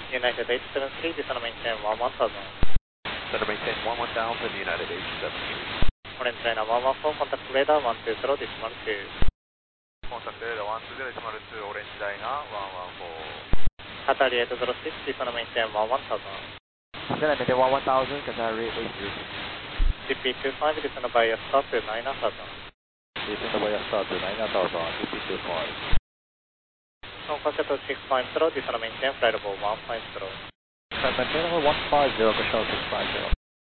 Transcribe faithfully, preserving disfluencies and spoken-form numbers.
United eight seven three, descend maintain one one thousand. Center maintain one one thousand, United eight seven three. Orange China one one four, contact radar one two zero, decimal two. Contact radar one two zero, decimal two, Orange China one one four. Qatar eight zero six, descend maintain one one thousand. Descend maintain one one thousand, Qatar eight zero six. T P two five, descend by a start to nine thousand. Descend by a start to nine thousand, T P two five. Contact six five zero, descend maintain flight level one five zero. Descend maintain level one five zero, control six five zero.